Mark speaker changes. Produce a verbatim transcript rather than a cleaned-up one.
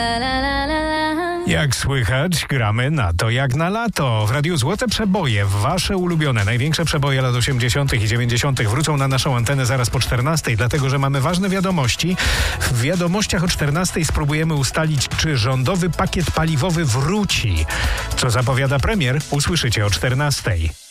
Speaker 1: Jak słychać, gramy na to jak na lato. W Radiu Złote Przeboje, wasze ulubione, największe przeboje lat osiemdziesiątych i dziewięćdziesiątych wrócą na naszą antenę zaraz po czternastej, dlatego że mamy ważne wiadomości. W wiadomościach o czternastej spróbujemy ustalić, czy rządowy pakiet paliwowy wróci. Co zapowiada premier, usłyszycie o czternastej.